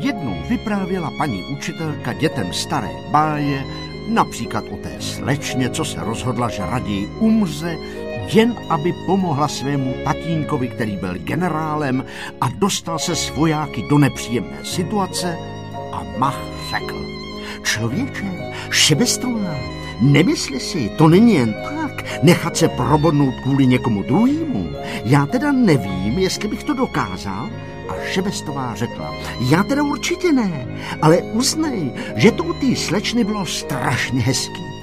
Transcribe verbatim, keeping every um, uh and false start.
Jednou vyprávěla paní učitelka dětem staré báje, například o té slečně, co se rozhodla, že raději umře, jen aby pomohla svému tatínkovi, který byl generálem a dostal se s vojáky do nepříjemné situace, a Mach řekl: Člověče, šibestová, nemysli si, to není jen tak, nechat se probodnout kvůli někomu druhému. Já teda nevím, jestli bych to dokázal. A Šebestová řekla: já teda určitě ne, ale uznej, že to u té slečny bylo strašně hezký.